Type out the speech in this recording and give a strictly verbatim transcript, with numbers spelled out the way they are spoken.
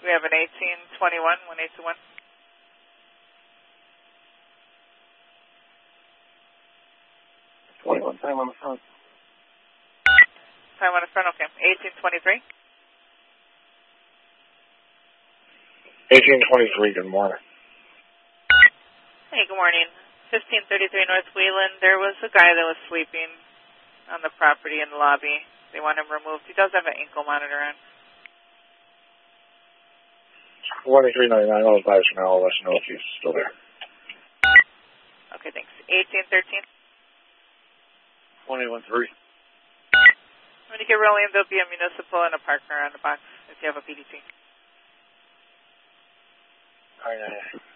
We have an eighteen twenty-one, one eight two one. twenty-one, time on the front. Time on the front, okay. eighteen twenty-three. eighteen twenty-three, good morning. Hey, good morning. fifteen thirty-three North Wheeland. There was a guy that was sleeping on the property in the lobby. They want him removed. He does have an ankle monitor on. twenty-three ninety-nine, I'll advise you now. I'll let you know if he's still there. Okay, thanks. eighteen thirteen. twenty-one three. When you get rolling, there'll be a municipal and a partner on the box if you have a P D T. All right,